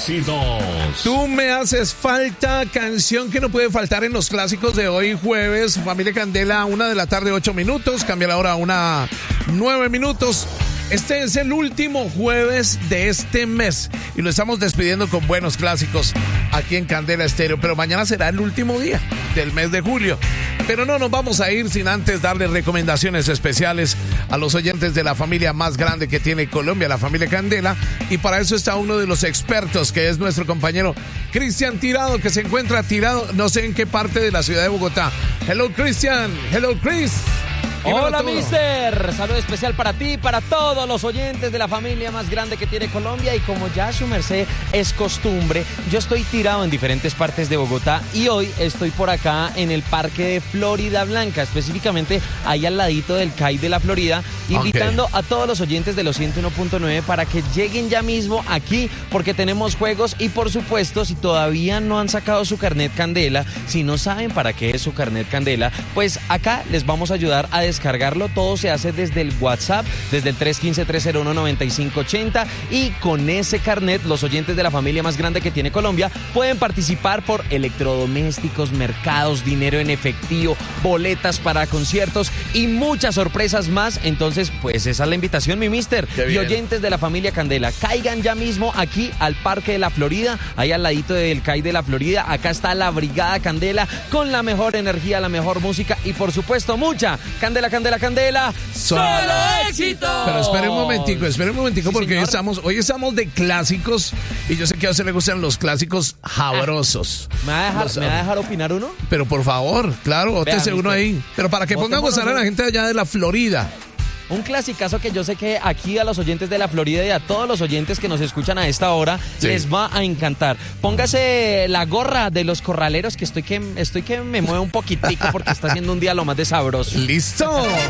éxitos. Tú me haces falta, canción que no puede faltar en los clásicos de hoy jueves. Familia Candela, 1:00 8 minutos. Cambia la hora a 9 minutos. Este es el último jueves de este mes y lo estamos despidiendo con buenos clásicos aquí en Candela Estéreo. Pero mañana será el último día del mes de julio. Pero no nos vamos a ir sin antes darle recomendaciones especiales a los oyentes de la familia más grande que tiene Colombia, la familia Candela. Y para eso está uno de los expertos, que es nuestro compañero Cristian Tirado, que se encuentra tirado no sé en qué parte de la ciudad de Bogotá. Hello, Cristian. Hello, Chris. Hola, mister. Saludo especial para ti, para todos los oyentes de la familia más grande que tiene Colombia. Y como ya su merced es costumbre, yo estoy tirado en diferentes partes de Bogotá y hoy estoy por acá en el Parque de Florida Blanca, específicamente ahí al ladito del CAI de la Florida, invitando a todos los oyentes de los 101.9 para que lleguen ya mismo aquí porque tenemos juegos y por supuesto, si todavía no han sacado su carnet Candela, si no saben para qué es su carnet Candela, pues acá les vamos a ayudar a descargarlo. Todo se hace desde el WhatsApp, desde el 315-301-9580 y con ese carnet los oyentes de la familia más grande que tiene Colombia pueden participar por electrodomésticos, mercados, dinero en efectivo, boletas para conciertos y muchas sorpresas más. Entonces, pues esa es la invitación, mi mister. Y oyentes de la familia Candela, caigan ya mismo aquí al Parque de la Florida, ahí al ladito del CAI de la Florida. Acá está la Brigada Candela con la mejor energía, la mejor música y por supuesto mucha Candela. Candela, solo éxito. Pero espere un momentico porque hoy estamos de clásicos y yo sé que a usted le gustan los clásicos sabrosos. ¿Me va a dejar opinar uno? Pero por favor, claro, ótese uno ahí. Pero para que ponga a gozar a la gente allá de la Florida. Un clasicazo que yo sé que aquí a los oyentes de la Florida y a todos los oyentes que nos escuchan a esta hora les va a encantar. Póngase la gorra de los corraleros que estoy que me mueve un poquitico porque está haciendo un día lo más de sabroso. ¡Listo!